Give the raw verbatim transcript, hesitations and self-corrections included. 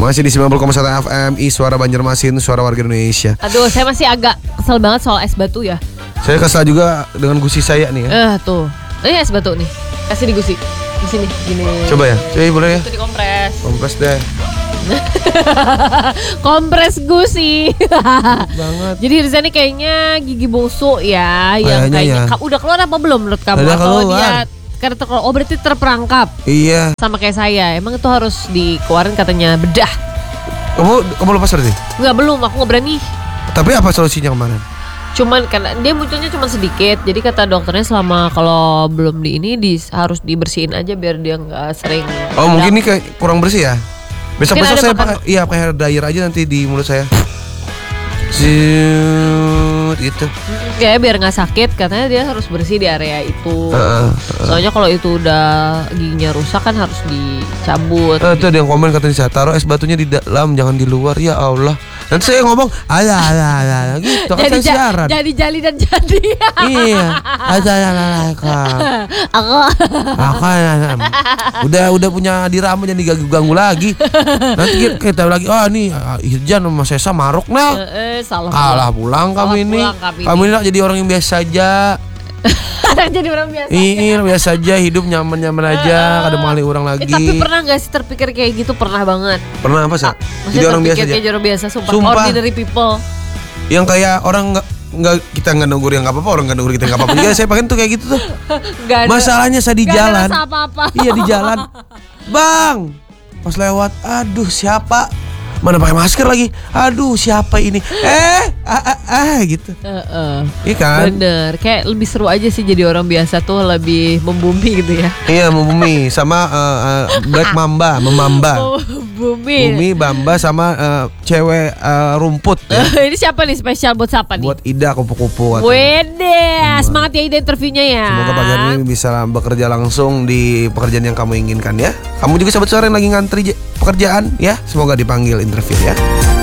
Masih di sembilan puluh koma satu F M I Suara Banjarmasin, suara warga Indonesia. Aduh, saya masih agak kesel banget soal es batu ya. Saya kesal juga dengan gusi saya nih ya. Eh tuh, ini es batu nih. Kasih di gusi. Di sini, gini. Coba ya, coba boleh ya. Itu dikompres. Kompres deh. Kompres gusi. Banget. Jadi Riza nih kayaknya gigi bungsu ya, yang Kayaknya kayaknya ya. Ka- udah keluar apa belum menurut kamu? Udah Atau keluar. dia karena terkeluar, oh berarti terperangkap. Iya. Sama kayak saya, emang itu harus dikeluarin katanya bedah. Kamu kamu lepas berarti? Enggak, belum, aku nggak berani. Tapi apa solusinya kemarin? Cuman karena dia munculnya cuma sedikit, jadi kata dokternya selama kalau belum di ini di, harus dibersihin aja biar dia nggak sering. Oh mungkin ini kayak kurang bersih ya. Besok Mungkin besok ada saya makan- pakai iya pakai hair dryer aja nanti di mulut saya. Zut, gitu. Kayak biar nggak sakit, katanya dia harus bersih di area itu. Heeh. Soalnya kalau itu udah giginya rusak kan harus dicabut. Eh, itu ada yang komen katanya saya taruh es batunya di dalam jangan di luar ya Allah. Nanti saya ngomong ala ala ala ala, gitu kan jadi saya siaran. jadi jali dan jadi. Iya, ada ala ala kak. Aku Aku udah udah punya dirama jangan diganggu ganggu lagi. Nanti kita, kita lagi oh nih Irjan sama Sesa maruk nah. eh, salah. Kalah pulang Salah kamu ini. pulang kami Kamu ini nak jadi orang yang biasa saja. Anak jadi orang biasa. Iya biasa aja hidup nyaman-nyaman aja, kada mali orang lagi. Eh, tapi pernah gak sih terpikir kayak gitu? Pernah banget. Pernah apa sih? Maksudnya Jadi orang biasa terpikir aja. kayak orang biasa, sumpah. Sumpah. Ordinary people. Yang kayak orang nggak nggak kita nggak negur yang nggak apa-apa, orang nggak negur kita nggak apa-apa. Juga saya pengen tuh kayak gitu tuh. Gak ada. Masalahnya saya di gak ada jalan. rasa apa-apa. Iya di jalan. Bang, pas lewat, aduh siapa? Mana pakai masker lagi? Aduh siapa ini? Eh, ah, ah, ah gitu. Heeh. Iya kan? Bener, kayak lebih seru aja sih jadi orang biasa tuh, lebih membumi gitu ya. Iya, membumi sama uh, uh, Black Mamba, memamba. Oh, bumi. Bumi, Bamba sama uh, cewek uh, rumput ya. Ini siapa nih spesial buat siapa nih? Buat Ida kupu-kupu. Wede, semangat ya Ida interviewnya ya. Semoga pagi hari ini bisa bekerja langsung di pekerjaan yang kamu inginkan ya. Kamu juga sahabat suara yang lagi ngantri j- pekerjaan ya. Semoga dipanggil interview ya.